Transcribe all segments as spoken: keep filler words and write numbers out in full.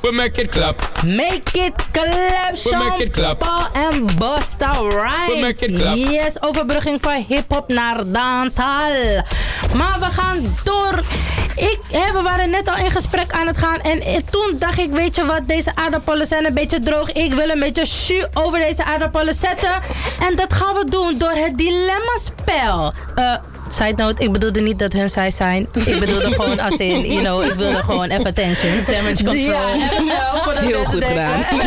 We make it clap. Make it clap, We make it clap. Paul en Busta Rhymes. We make it clap. Yes, overbrugging van hip-hop naar dancehall. Maar we gaan door. Ik, hè, we waren net al in gesprek aan het gaan. En eh, toen dacht ik, weet je wat, deze aardappelen zijn een beetje droog. Ik wil een beetje jus over deze aardappelen zetten. En dat gaan we doen door het dilemma-spel. Eh... Side note, ik bedoelde niet dat hun zij zijn. Ik bedoelde gewoon als in, you know, ik wilde gewoon even attention. Damage control. Ja, even snel, voordat Heel mensen goed denken. gedaan.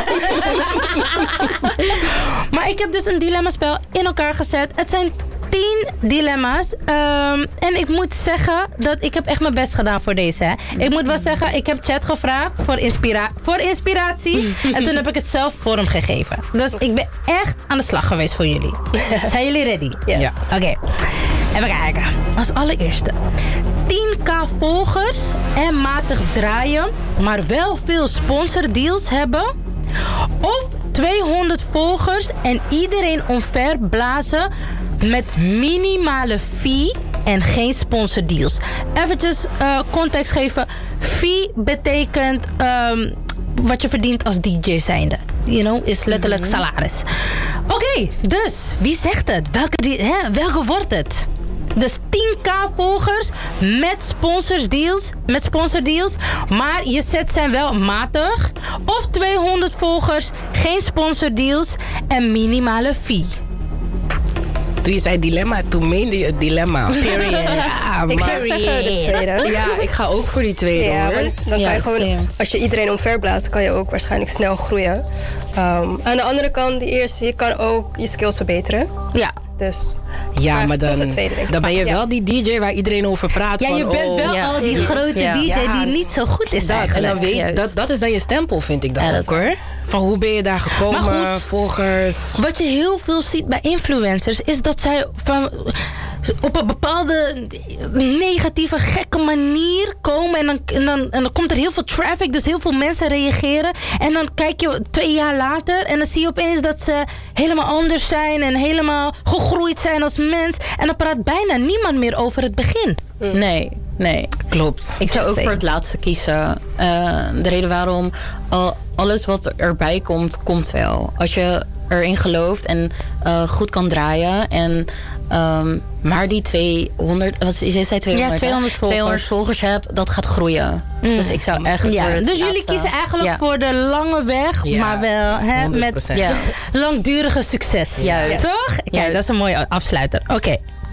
Maar ik heb dus een dilemma-spel in elkaar gezet. Het zijn tien dilemma's. Um, en ik moet zeggen dat ik heb echt mijn best gedaan voor deze. Hè. Ik moet wel zeggen, ik heb chat gevraagd voor, inspira- voor inspiratie. En toen heb ik het zelf vorm gegeven. Dus ik ben echt aan de slag geweest voor jullie. Zijn jullie ready? Yes. Ja. Oké. Okay. Even kijken. Als allereerste. tien k volgers en matig draaien, maar wel veel sponsordeals hebben. Of tweehonderd volgers en iedereen omver blazen met minimale fee en geen sponsordeals. Eventjes uh, context geven. Fee betekent um, wat je verdient als D J zijnde. You know, is letterlijk mm-hmm. salaris. Oké, okay, dus wie zegt het? Welke, die, hè, welke wordt het? Dus tien k volgers met sponsordeals, met sponsordeals, maar je sets zijn wel matig. Of tweehonderd volgers, geen sponsordeals en minimale fee. Toen je zei dilemma, toen meende je het dilemma. Period. Ja, Ik maar... zou zeggen de tweede. Ja, ik ga ook voor die tweede, Ja, hoor. want dan Ja, kan je gewoon, same. als je iedereen omverblaast, kan je ook waarschijnlijk snel groeien. Um, aan de andere kant, die eerste, je kan ook je skills verbeteren. Ja. Dus Ja, maar maar toch dan, de tweede, denk ik. dan ben je Ja. wel die D J waar iedereen over praat. Ja, van, je bent oh, wel ja. al die grote Ja. D J Ja. die niet zo goed is Dat, en eigenlijk. dan weet, Juist. dat, dat is dan je stempel, vind ik dan Ja, dat ook, hoor. Van hoe ben je daar gekomen, Maar goed. volgers. Wat je heel veel ziet bij influencers is dat zij van, op een bepaalde negatieve, gekke manier komen. En dan, en, dan, en dan komt er heel veel traffic, dus heel veel mensen reageren. En dan kijk je twee jaar later en dan zie je opeens dat ze helemaal anders zijn en helemaal gegroeid zijn als mens. En dan praat bijna niemand meer over het begin. Nee, nee. Klopt. Ik zou ook Same. voor het laatste kiezen. Uh, de reden waarom, al, alles wat erbij komt, komt wel. Als je erin gelooft en uh, goed kan draaien. En, um, maar die tweehonderd, wat je zei tweehonderd, Ja, tweehonderd volgers. tweehonderd volgers hebt, dat gaat groeien. Mm. Dus ik zou echt Ja, voor het dus jullie laatste- kiezen eigenlijk ja. voor de lange weg, Ja, maar wel hè, honderd met procent. Ja. langdurige succes. Juist. Toch? Kijk, Juist. dat is een mooie afsluiter. Oké. Okay.